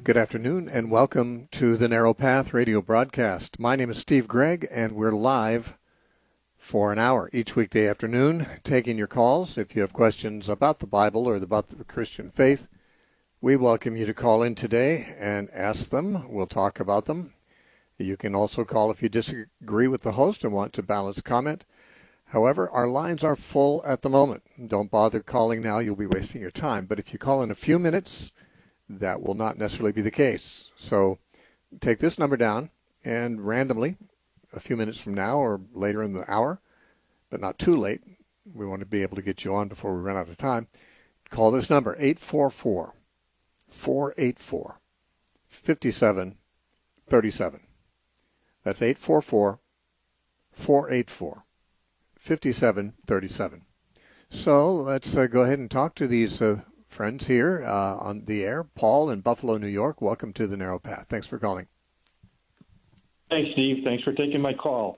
Good afternoon and welcome to the Narrow Path radio broadcast. My name is Steve Gregg and we're live for an hour each weekday afternoon taking your calls. If you have questions about the Bible or about the Christian faith, we welcome you to call in today and ask them. We'll talk about them. You can also call if you disagree with the host and want to balance comment. However, our lines are full at the moment. Don't bother calling now. You'll be wasting your time. But if you call in a few minutes, that will not necessarily be the case. So take this number down and randomly, a few minutes from now or later in the hour, but not too late, we want to be able to get you on before we run out of time, call this number, 844-484-5737. That's 844-484-5737. So let's go ahead and talk to these friends here on the air. Paul in Buffalo, New York. Welcome to the Narrow Path. Thanks for calling. Thanks, Steve. Thanks for taking my call.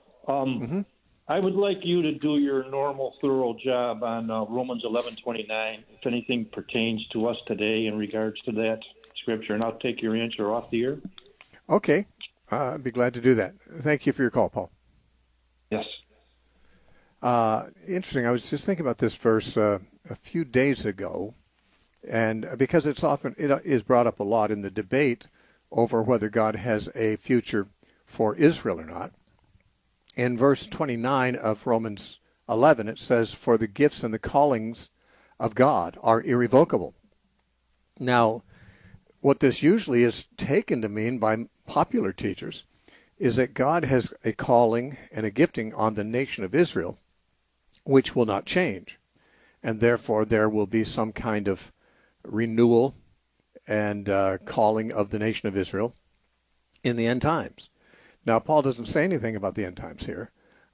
I would like you to do your normal, thorough job on Romans 11:29. If anything pertains to us today in regards to that scripture, and I'll take your answer off the air. Okay. I'd be glad to do that. Thank you for your call, Paul. Yes. Interesting. I was just thinking about this verse a few days ago. And because it is brought up a lot in the debate over whether God has a future for Israel or not. In verse 29 of Romans 11, it says, "For the gifts and the callings of God are irrevocable." Now, what this usually is taken to mean by popular teachers is that God has a calling and a gifting on the nation of Israel, which will not change. And therefore, there will be some kind of renewal and calling of the nation of Israel in the end times. Now, Paul doesn't say anything about the end times here.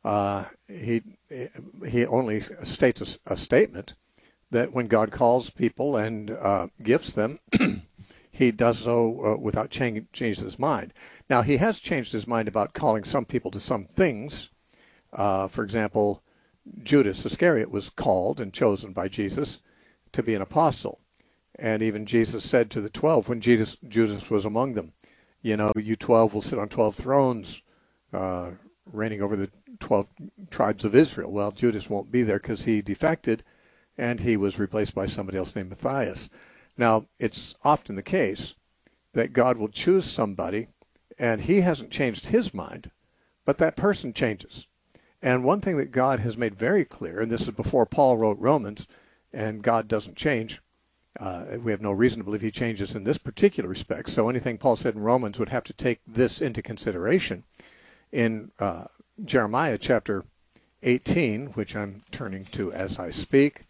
He only states a statement that when God calls people and gifts them, he does so without changing his mind. Now, he has changed his mind about calling some people to some things. For example, Judas Iscariot was called and chosen by Jesus to be an apostle. And even Jesus said to the 12 when Judas was among them, you know, you 12 will sit on 12 thrones, reigning over the 12 tribes of Israel. Well, Judas won't be there because he defected, and he was replaced by somebody else named Matthias. Now, it's often the case that God will choose somebody, and he hasn't changed his mind, but that person changes. And one thing that God has made very clear, and this is before Paul wrote Romans, and God doesn't change, we have no reason to believe he changes in this particular respect. So anything Paul said in Romans would have to take this into consideration. In Jeremiah chapter 18, which I'm turning to as I speak,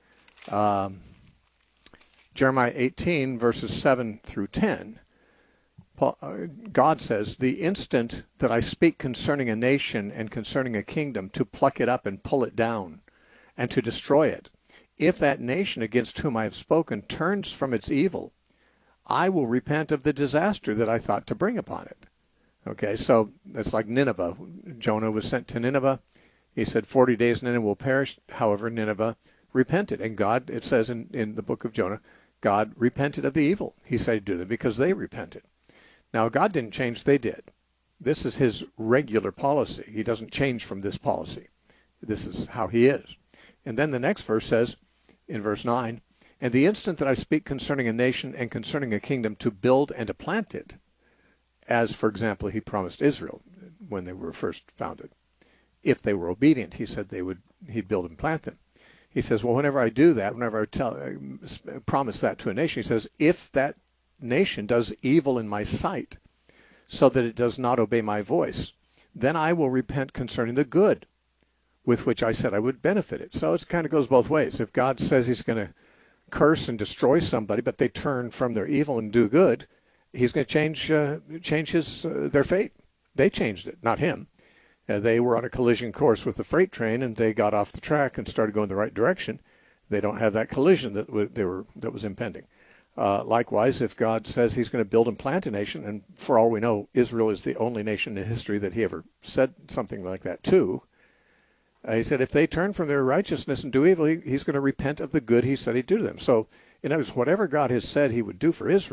Jeremiah 18, verses 7 through 10, God says, "The instant that I speak concerning a nation and concerning a kingdom, to pluck it up and pull it down, and to destroy it, if that nation against whom I have spoken turns from its evil, I will repent of the disaster that I thought to bring upon it." Okay, so it's like Nineveh. Jonah was sent to Nineveh. He said 40 days Nineveh will perish. However, Nineveh repented. And God, it says in the book of Jonah, God repented of the evil he said he'd do them because they repented. Now, God didn't change, they did. This is his regular policy. He doesn't change from this policy. This is how he is. And then the next verse says, in verse 9, "And the instant that I speak concerning a nation and concerning a kingdom to build and to plant it," as, for example, he promised Israel when they were first founded. If they were obedient, he said he'd build and plant them. He says, well, whenever I do that, whenever I promise that to a nation, he says, if that nation does evil in my sight so that it does not obey my voice, then I will repent concerning the good with which I said I would benefit it. So it kind of goes both ways. If God says he's going to curse and destroy somebody, but they turn from their evil and do good, he's going to change their fate. They changed it, not him. They were on a collision course with the freight train, and they got off the track and started going the right direction. They don't have that collision that was impending. Likewise, if God says he's going to build and plant a nation, and for all we know, Israel is the only nation in history that he ever said something like that to, he said if they turn from their righteousness and do evil, he's going to repent of the good he said he'd do to them. So, in other words, whatever God has said he would do for Israel,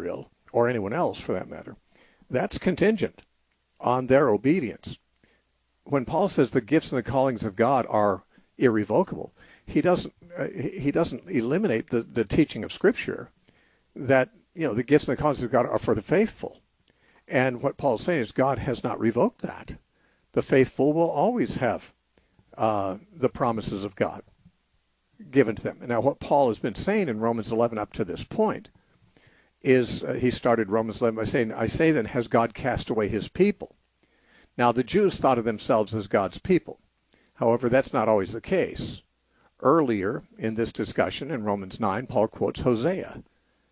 or anyone else for that matter, that's contingent on their obedience. When Paul says the gifts and the callings of God are irrevocable, he doesn't eliminate the teaching of Scripture that the gifts and the callings of God are for the faithful. And what Paul's saying is God has not revoked that. The faithful will always have the promises of God given to them. Now, what Paul has been saying in Romans 11 up to this point is he started Romans 11 by saying, I say then, has God cast away his people? Now, the Jews thought of themselves as God's people. However, that's not always the case. Earlier in this discussion in Romans 9, Paul quotes Hosea,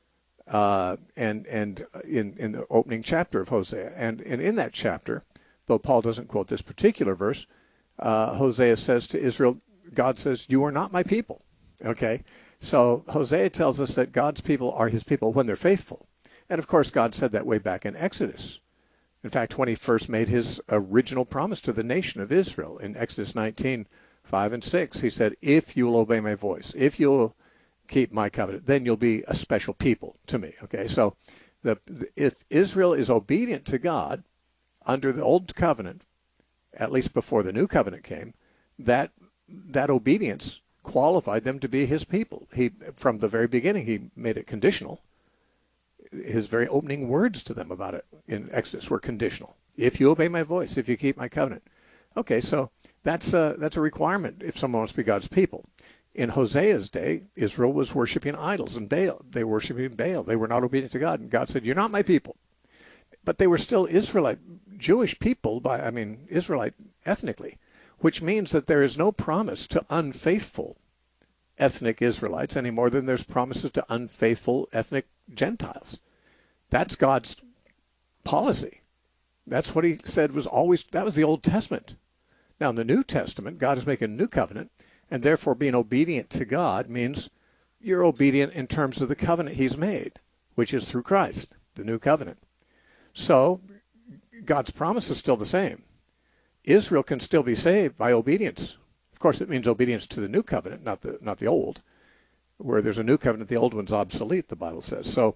and in the opening chapter of Hosea. And in that chapter, though Paul doesn't quote this particular verse, Hosea says to Israel, God says, you are not my people. Okay? So Hosea tells us that God's people are his people when they're faithful. And of course, God said that way back in Exodus. In fact, when he first made his original promise to the nation of Israel in Exodus 19:5 and 6, he said, if you'll obey my voice, if you'll keep my covenant, then you'll be a special people to me. Okay? So if Israel is obedient to God under the old covenant, at least before the new covenant came, that obedience qualified them to be his people. From the very beginning, he made it conditional. His very opening words to them about it in Exodus were conditional. If you obey my voice, if you keep my covenant. Okay, so that's a requirement if someone wants to be God's people. In Hosea's day, Israel was worshiping idols and Baal. They were worshiping Baal. They were not obedient to God. And God said, you're not my people. But they were still Israelite, Jewish people, Israelite ethnically, which means that there is no promise to unfaithful ethnic Israelites any more than there's promises to unfaithful ethnic Gentiles. That's God's policy. That's what he said that was the Old Testament. Now, in the New Testament, God is making a new covenant, and therefore being obedient to God means you're obedient in terms of the covenant he's made, which is through Christ, the new covenant. So God's promise is still the same. Israel can still be saved by obedience. Of course, it means obedience to the new covenant, not the old. Where there's a new covenant, the old one's obsolete, the Bible says. So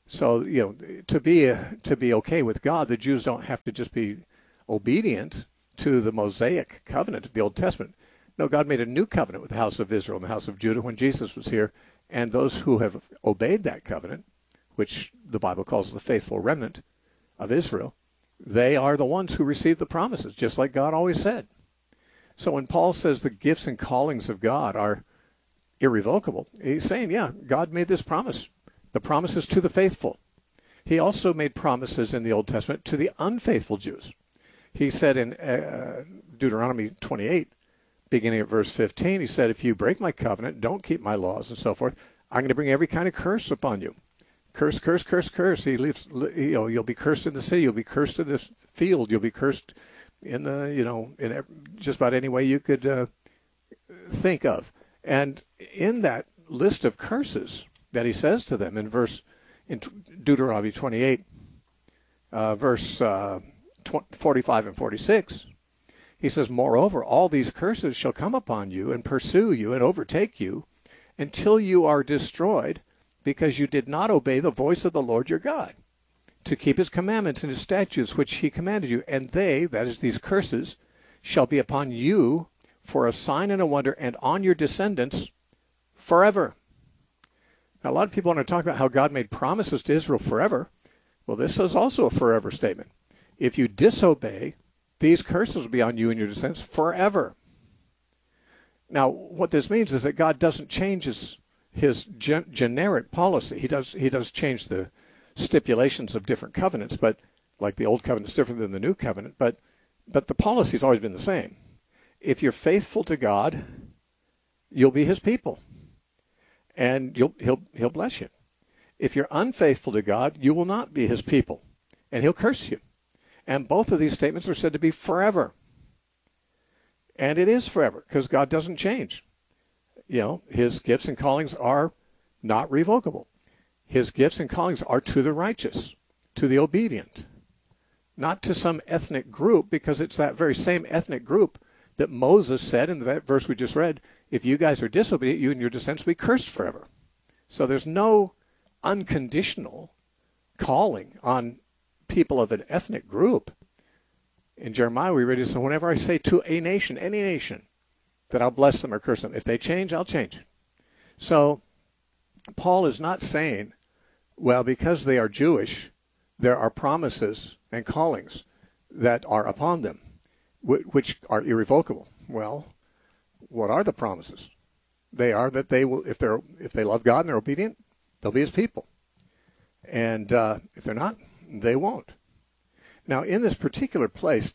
to be okay with God, the Jews don't have to just be obedient to the Mosaic covenant of the Old Testament. No, God made a new covenant with the house of Israel and the house of Judah when Jesus was here, and those who have obeyed that covenant, which the Bible calls the faithful remnant of Israel, they are the ones who receive the promises, just like God always said. So when Paul says the gifts and callings of God are irrevocable, he's saying, yeah, God made this promise. The promise is to the faithful. He also made promises in the Old Testament to the unfaithful Jews. He said in Deuteronomy 28, beginning at verse 15, he said, if you break my covenant, don't keep my laws and so forth, I'm going to bring every kind of curse upon you. Curse, curse, curse, curse. You'll be cursed in the city. You'll be cursed in the field. You'll be cursed in in just about any way you could think of. And in that list of curses that he says to them in Deuteronomy 28, verse 45 and 46, he says, moreover, all these curses shall come upon you and pursue you and overtake you until you are destroyed, because you did not obey the voice of the Lord your God, to keep his commandments and his statutes which he commanded you. And they, that is these curses, shall be upon you for a sign and a wonder, and on your descendants forever. Now, a lot of people want to talk about how God made promises to Israel forever. Well, this is also a forever statement. If you disobey, these curses will be on you and your descendants forever. Now, what this means is that God doesn't change his generic policy. He does change the stipulations of different covenants, but like the old covenant is different than the new covenant, but the policy's always been the same. If you're faithful to God, you'll be his people, and he'll bless you. If you're unfaithful to God, you will not be his people, and he'll curse you. And both of these statements are said to be forever. And it is forever, because God doesn't change. His gifts and callings are not revocable. His gifts and callings are to the righteous, to the obedient, not to some ethnic group, because it's that very same ethnic group that Moses said in that verse we just read, if you guys are disobedient, you and your descendants will be cursed forever. So there's no unconditional calling on people of an ethnic group. In Jeremiah, we read it, so whenever I say to a nation, any nation, that I'll bless them or curse them, if they change, I'll change. So Paul is not saying, well, because they are Jewish, there are promises and callings that are upon them, which are irrevocable. Well, what are the promises? They are that they will, if they love God and they're obedient, they'll be his people. And if they're not, they won't. Now, in this particular place,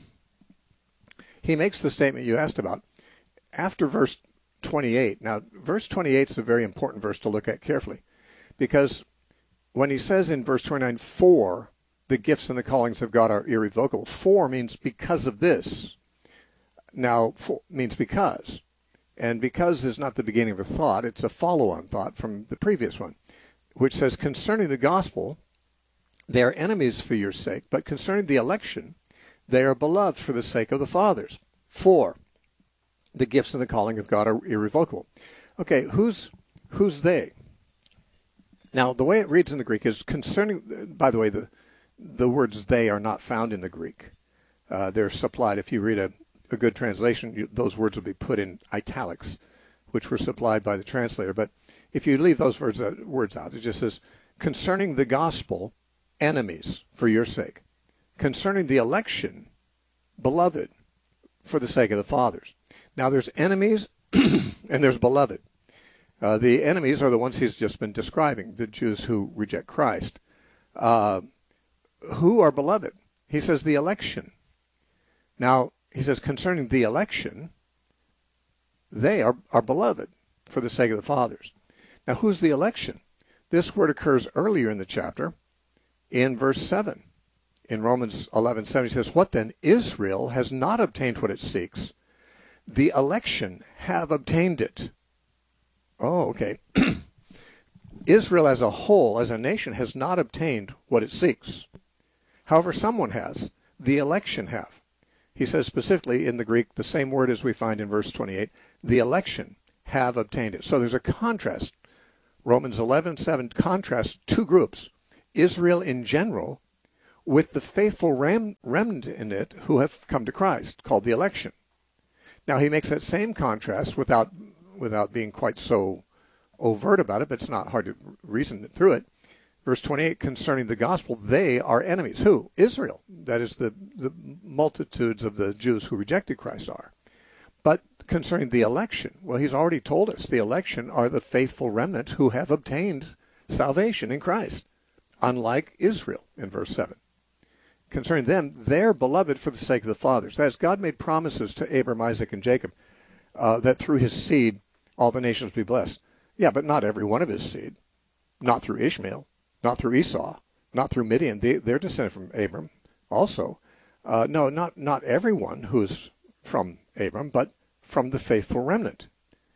he makes the statement you asked about after verse 28. Now, verse 28 is a very important verse to look at carefully, because when he says in verse 29, for the gifts and the callings of God are irrevocable, for means because of this. Now, for means because. And because is not the beginning of a thought, it's a follow-on thought from the previous one, which says, concerning the gospel, they are enemies for your sake, but concerning the election, they are beloved for the sake of the fathers. For the gifts and the calling of God are irrevocable. Okay, who's they? Now, the way it reads in the Greek is concerning, by the way, the words they are not found in the Greek. They're supplied. If you read a good translation, those words will be put in italics, which were supplied by the translator. But if you leave those words out, it just says, concerning the gospel, enemies for your sake. Concerning the election, beloved for the sake of the fathers. Now, there's enemies and there's beloved. The enemies are the ones he's just been describing, the Jews who reject Christ. Who are beloved? He says the election. Now, he says concerning the election, they are beloved for the sake of the fathers. Now, who's the election? This word occurs earlier in the chapter in verse 7. In Romans 11:7, he says, what then? Israel has not obtained what it seeks. The election have obtained it. Oh, okay. Israel as a whole, as a nation, has not obtained what it seeks. However, someone has. The election have. He says specifically in the Greek, the same word as we find in verse 28, the election have obtained it. So there's a contrast. Romans 11:7 contrasts two groups. Israel in general with the faithful remnant in it who have come to Christ, called the election. Now, he makes that same contrast without being quite so overt about it, but it's not hard to reason through it. Verse 28, concerning the gospel, they are enemies. Who? Israel. That is the multitudes of the Jews who rejected Christ are. But concerning the election, well, he's already told us the election are the faithful remnant who have obtained salvation in Christ, unlike Israel in verse 7. Concerning them, they're beloved for the sake of the fathers. That is, God made promises to Abraham, Isaac, and Jacob that through his seed all the nations be blessed. Yeah, but not every one of his seed. Not through Ishmael, not through Esau, not through Midian. They're descended from Abram also. No, not everyone who's from Abram, but from the faithful remnant.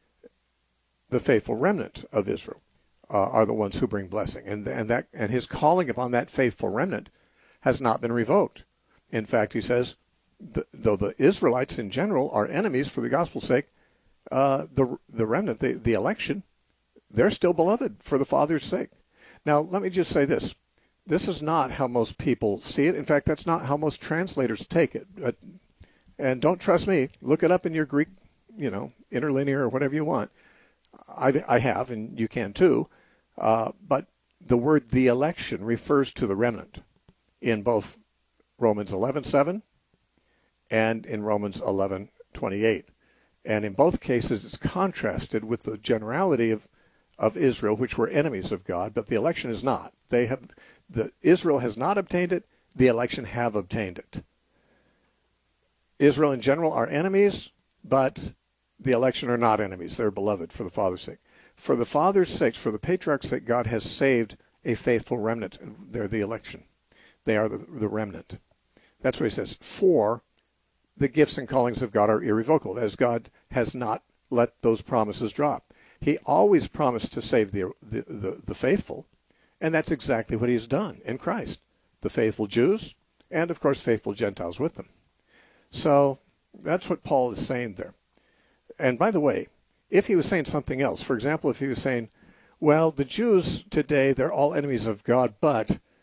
The faithful remnant of Israel are the ones who bring blessing. And his calling upon that faithful remnant has not been revoked. In fact, he says, though the Israelites in general are enemies for the gospel's sake, the remnant, the election, they're still beloved for the Father's sake. Now, let me just say this. This is not how most people see it. In fact, that's not how most translators take it. And don't trust me. Look it up in your Greek, interlinear or whatever you want. I have, and you can too. But the word the election refers to the remnant in both Romans 11:7 and in Romans 11:28. And in both cases, it's contrasted with the generality of Israel, which were enemies of God, but the election is not. Israel has not obtained it. The election have obtained it. Israel in general are enemies, but the election are not enemies. They're beloved for the Father's sake. For the Father's sake, for the patriarch's sake, God has saved a faithful remnant. They're the election. They are the remnant. That's what he says. For the gifts and callings of God are irrevocable, as God has not let those promises drop. He always promised to save the faithful, and that's exactly what he's done in Christ. The faithful Jews, and of course faithful Gentiles with them. So that's what Paul is saying there. And by the way, if he was saying something else, for example, if he was saying, well, the Jews today, they're all enemies of God, but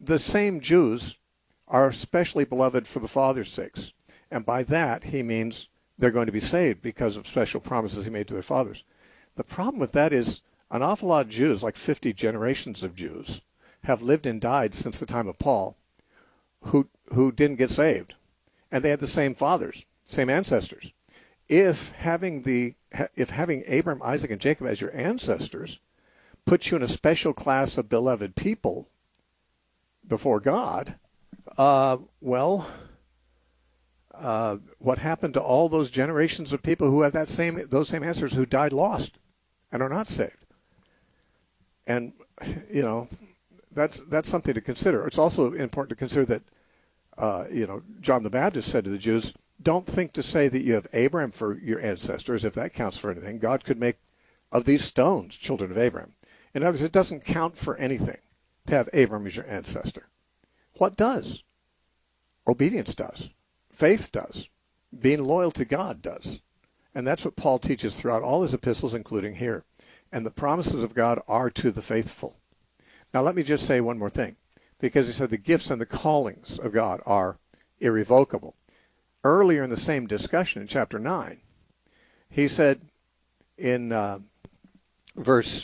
the same Jews are especially beloved for the Father's sakes. And by that, he means they're going to be saved because of special promises he made to their fathers. The problem with that is an awful lot of Jews, like 50 generations of Jews, have lived and died since the time of Paul, who didn't get saved. And they had the same fathers, same ancestors. If having Abraham, Isaac, and Jacob as your ancestors puts you in a special class of beloved people before God, what happened to all those generations of people who have those same ancestors who died lost and are not saved? And that's something to consider. It's also important to consider that John the Baptist said to the Jews, don't think to say that you have Abraham for your ancestors, if that counts for anything. God could make of these stones children of Abraham. In other words, it doesn't count for anything to have Abraham as your ancestor. What does? Obedience does. Faith does. Being loyal to God does. And that's what Paul teaches throughout all his epistles, including here. And the promises of God are to the faithful. Now let me just say one more thing, because he said the gifts and the callings of God are irrevocable. Earlier in the same discussion in chapter 9, he said in verse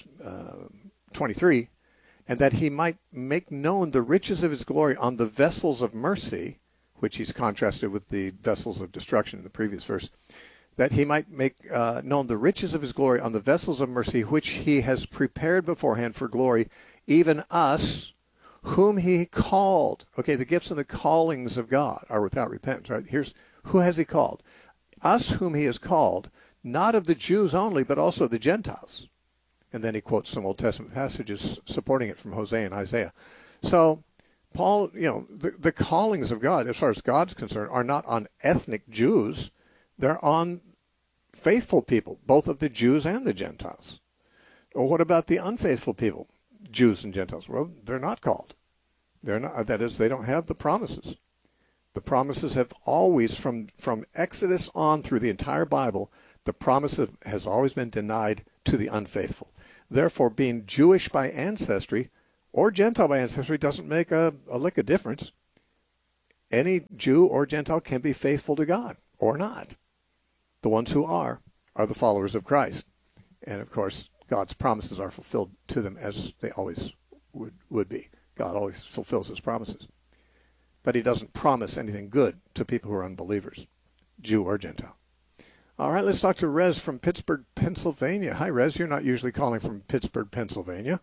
23, and that he might make known the riches of his glory on the vessels of mercy, which he's contrasted with the vessels of destruction in the previous verse, that he might make known the riches of his glory on the vessels of mercy, which he has prepared beforehand for glory, even us, whom he called. Okay, the gifts and the callings of God are without repentance, right? Here's who has he called? Us whom he has called, not of the Jews only, but also the Gentiles. And then he quotes some Old Testament passages supporting it from Hosea and Isaiah. So Paul, the callings of God, as far as God's concerned, are not on ethnic Jews. They're on faithful people, both of the Jews and the Gentiles. Or what about the unfaithful people, Jews and Gentiles? Well, they're not called. They're not. That is, they don't have the promises. The promises have always, from Exodus on through the entire Bible, the promise has always been denied to the unfaithful. Therefore, being Jewish by ancestry or Gentile by ancestry doesn't make a lick of difference. Any Jew or Gentile can be faithful to God or not. The ones who are the followers of Christ. And, of course, God's promises are fulfilled to them as they always would be. God always fulfills his promises. But he doesn't promise anything good to people who are unbelievers, Jew or Gentile. All right, let's talk to Rez from Pittsburgh, Pennsylvania. Hi, Rez. You're not usually calling from Pittsburgh, Pennsylvania.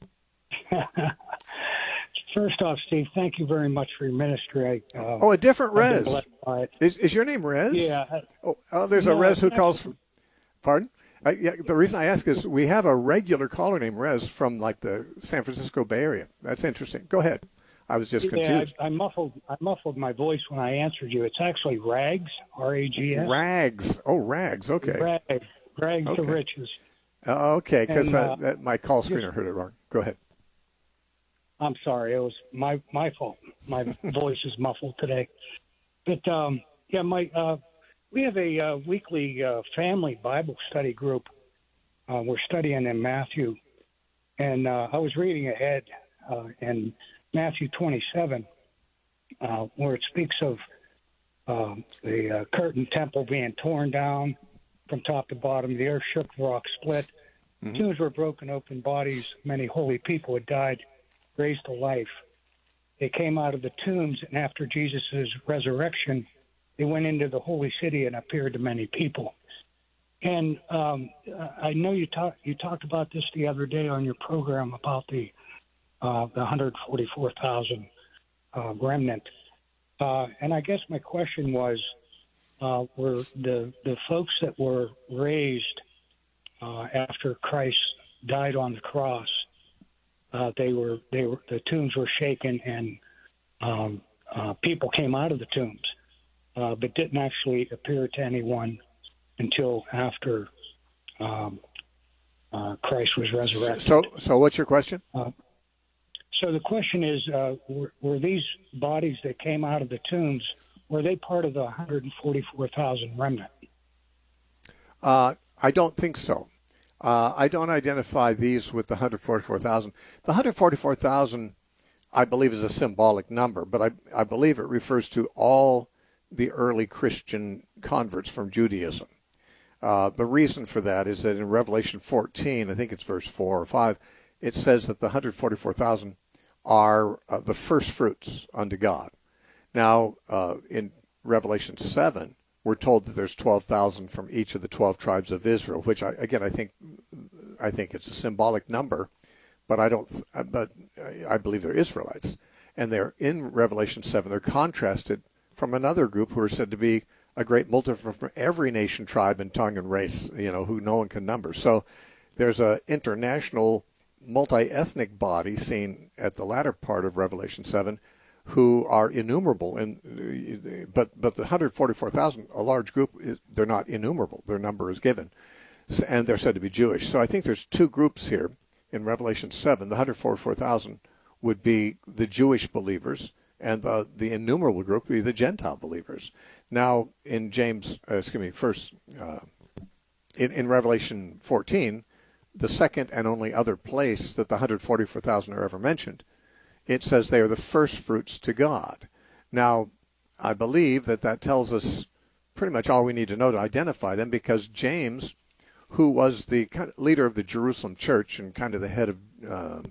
First off, Steve, thank you very much for your ministry. A different Rez. Is your name Rez? Yeah. There's a Rez who calls from... Pardon? The reason I ask is we have a regular caller named Rez from, like, the San Francisco Bay Area. That's interesting. Go ahead. I was just confused. I muffled my voice when I answered you. It's actually Rags, R-A-G-S. Rags. Oh, Rags. Okay. Rags to riches. Okay, because my call screener heard it wrong. Go ahead. I'm sorry. It was my fault. My voice is muffled today. But, we have a weekly family Bible study group. We're studying in Matthew. And I was reading ahead in Matthew 27, where it speaks of the curtain temple being torn down from top to bottom. The earth shook, the rock split. Mm-hmm. Tombs were broken open, bodies, many holy people had died, raised to life. They came out of the tombs, and after Jesus' resurrection, they went into the holy city and appeared to many people. And I know you talked about this the other day on your program about the 144,000 remnant. And I guess my question was, were the folks that were raised after Christ died on the cross, the tombs were shaken and people came out of the tombs, but didn't actually appear to anyone until after Christ was resurrected. So what's your question? So the question is, were these bodies that came out of the tombs, were they part of the 144,000 remnant? I don't think so. I don't identify these with the 144,000. The 144,000 I believe is a symbolic number, but I believe it refers to all the early Christian converts from Judaism. The reason for that is that in Revelation 14, I think it's verse 4 or 5, it says that the 144,000 are the first fruits unto God. Now, in Revelation 7, we're told that there's 12,000 from each of the 12 tribes of Israel, which I think it's a symbolic number, but I believe they're Israelites, and they're in Revelation 7. They're contrasted from another group who are said to be a great multitude from every nation, tribe, and tongue and race, who no one can number. So there's an international multi-ethnic body seen at the latter part of Revelation 7 who are innumerable. But the 144,000, a large group, they're not innumerable. Their number is given, and they're said to be Jewish. So I think there's two groups here in Revelation 7. The 144,000 would be the Jewish believers, and the innumerable group would be the Gentile believers. Now, in in Revelation 14, the second and only other place that the 144,000 are ever mentioned, it says they are the first fruits to God. Now, I believe that tells us pretty much all we need to know to identify them, because James, who was the kind of leader of the Jerusalem church and kind of the head of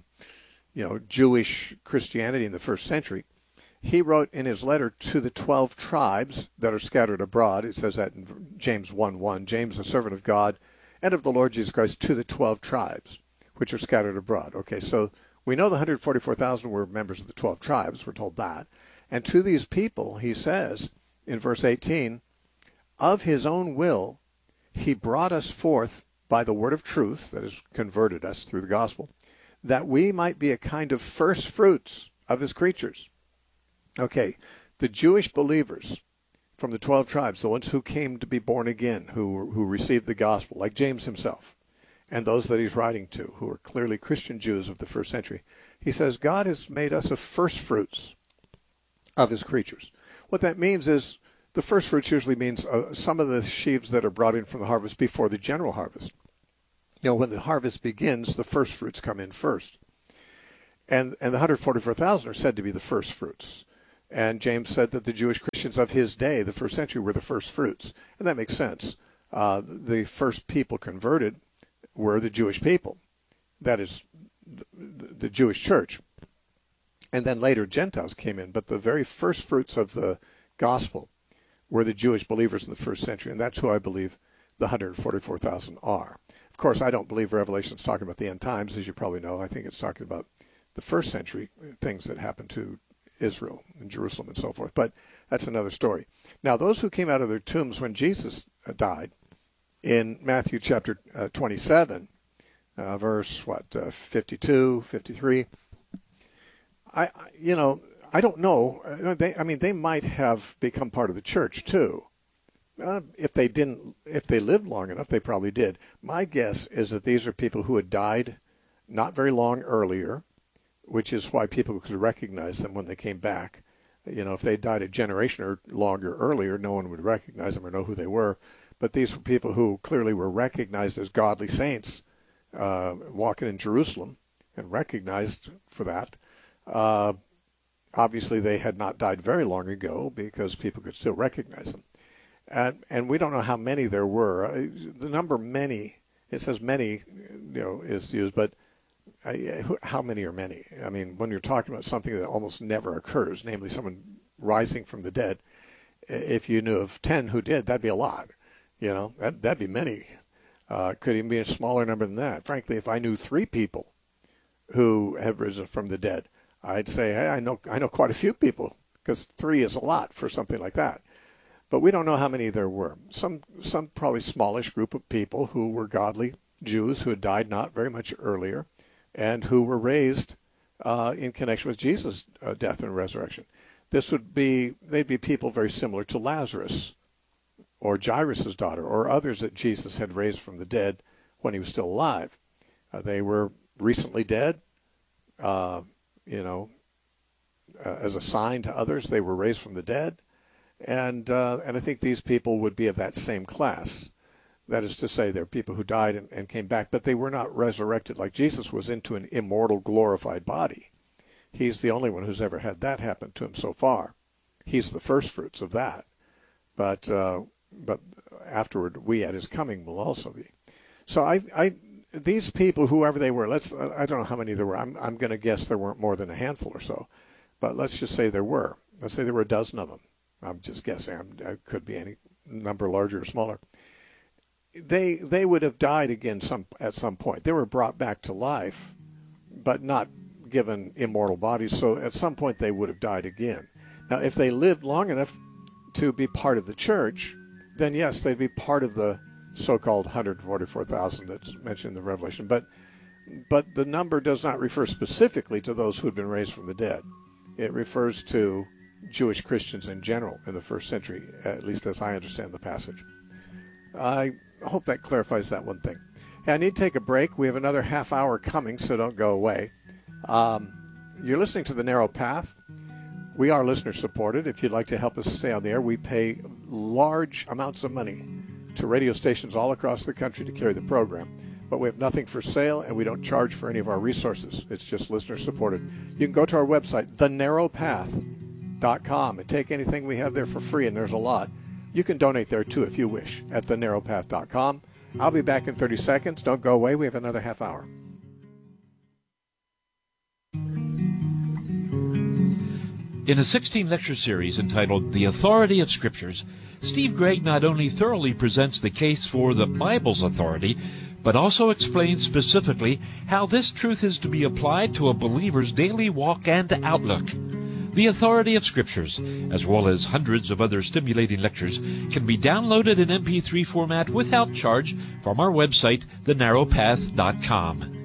Jewish Christianity in the first century, he wrote in his letter to the 12 tribes that are scattered abroad. It says that in James 1:1, James, a servant of God and of the Lord Jesus Christ, to the 12 tribes which are scattered abroad. Okay, so we know the 144,000 were members of the 12 tribes. We're told that. And to these people, he says in verse 18, of his own will, he brought us forth by the word of truth, that has converted us through the gospel, that we might be a kind of first fruits of his creatures. Okay, the Jewish believers from the 12 tribes, the ones who came to be born again, who received the gospel, like James himself, and those that he's writing to, who are clearly Christian Jews of the first century, he says, God has made us a first fruits of his creatures. What that means is the first fruits usually means some of the sheaves that are brought in from the harvest before the general harvest. When the harvest begins, the first fruits come in first. And the 144,000 are said to be the first fruits. And James said that the Jewish Christians of his day, the first century, were the first fruits. And that makes sense. The first people converted were the Jewish people. That is, the Jewish church. And then later Gentiles came in. But the very first fruits of the gospel were the Jewish believers in the first century. And that's who I believe the 144,000 are. Of course, I don't believe Revelation is talking about the end times, as you probably know. I think it's talking about the first century things that happened to Israel and Jerusalem and so forth. But that's another story. Now, those who came out of their tombs when Jesus died, in Matthew chapter 27, verse 52, 53, I don't know. They might have become part of the church too. If they lived long enough, they probably did. My guess is that these are people who had died not very long earlier, which is why people could recognize them when they came back. If they died a generation or longer earlier, no one would recognize them or know who they were. But these were people who clearly were recognized as godly saints, walking in Jerusalem, and recognized for that. Obviously, they had not died very long ago because people could still recognize them. And we don't know how many there were. The number many, it says many, is used, but how many are many? I mean, when you're talking about something that almost never occurs, namely someone rising from the dead, if you knew of 10 who did, that'd be a lot. That'd be many. Could even be a smaller number than that. Frankly, if I knew 3 people who have risen from the dead, I'd say, hey, I know quite a few people, because 3 is a lot for something like that. But we don't know how many there were. Some probably smallish group of people who were godly Jews who had died not very much earlier, and who were raised in connection with Jesus' death and resurrection. They'd be people very similar to Lazarus or Jairus' daughter or others that Jesus had raised from the dead when he was still alive. They were recently dead, as a sign to others. They were raised from the dead. And I think these people would be of that same class. That is to say, they're people who died and came back, but they were not resurrected like Jesus was into an immortal, glorified body. He's the only one who's ever had that happen to him so far. He's the first fruits of that. But afterward, we at his coming will also be. So these people, whoever they were, I don't know how many there were. I'm going to guess there weren't more than a handful or so. But let's just say there were. Let's say there were a dozen of them. I'm just guessing. It could be any number, larger or smaller. They would have died again at some point. They were brought back to life, but not given immortal bodies. So at some point they would have died again. Now, if they lived long enough to be part of the church, then yes, they'd be part of the so-called 144,000 that's mentioned in the Revelation. But the number does not refer specifically to those who had been raised from the dead. It refers to Jewish Christians in general in the first century, at least as I understand the passage. I hope that clarifies that one thing. Hey, I need to take a break. We have another half hour coming, so don't go away. You're listening to The Narrow Path. We are listener-supported. If you'd like to help us stay on the air, we pay large amounts of money to radio stations all across the country to carry the program. But we have nothing for sale, and we don't charge for any of our resources. It's just listener-supported. You can go to our website, thenarrowpath.com, and take anything we have there for free, and there's a lot. You can donate there, too, if you wish, at thenarrowpath.com. I'll be back in 30 seconds. Don't go away. We have another half hour. In a 16-lecture series entitled The Authority of Scriptures, Steve Gregg not only thoroughly presents the case for the Bible's authority, but also explains specifically how this truth is to be applied to a believer's daily walk and outlook. The Authority of Scriptures, as well as hundreds of other stimulating lectures, can be downloaded in MP3 format without charge from our website, thenarrowpath.com.